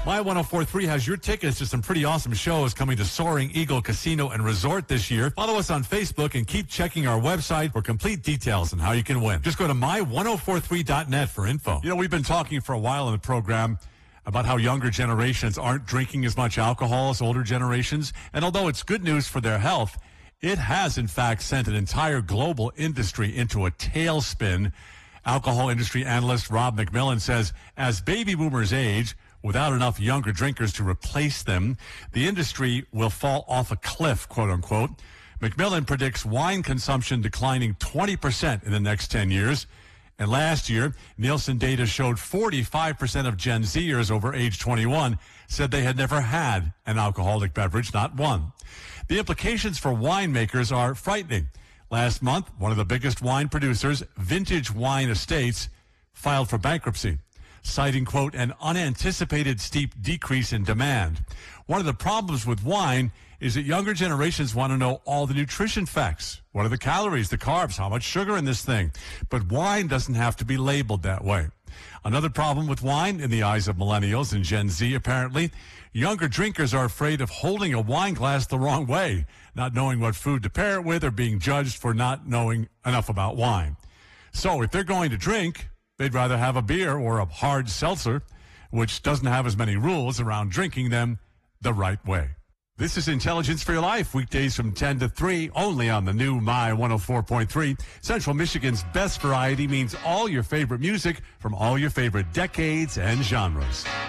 My 104.3 has your tickets to some pretty awesome shows coming to Soaring Eagle Casino and Resort this year. Follow us on Facebook and keep checking our website for complete details on how you can win. Just go to my1043.net for info. You know, we've been talking for a while in the program about how younger generations aren't drinking as much alcohol as older generations. And although it's good news for their health, it has, in fact, sent an entire global industry into a tailspin. Alcohol industry analyst Rob McMillan says as baby boomers age, without enough younger drinkers to replace them, the industry will fall off a cliff, quote unquote. McMillan predicts wine consumption declining 20% in the next 10 years. And last year, Nielsen data showed 45% of Gen Zers over age 21 said they had never had an alcoholic beverage, not one. The implications for winemakers are frightening. Last month, one of the biggest wine producers, Vintage Wine Estates, filed for bankruptcy, citing, quote, an unanticipated steep decrease in demand. One of the problems with wine is that younger generations want to know all the nutrition facts. What are the calories, the carbs, how much sugar in this thing? But wine doesn't have to be labeled that way. Another problem with wine in the eyes of millennials and Gen Z, apparently, younger drinkers are afraid of holding a wine glass the wrong way, not knowing what food to pair it with, or being judged for not knowing enough about wine. So if they're going to drink, they'd rather have a beer or a hard seltzer, which doesn't have as many rules around drinking them the right way. This is Intelligence for Your Life, weekdays from 10 to 3, only on the new My 104.3. Central Michigan's best variety means all your favorite music from all your favorite decades and genres.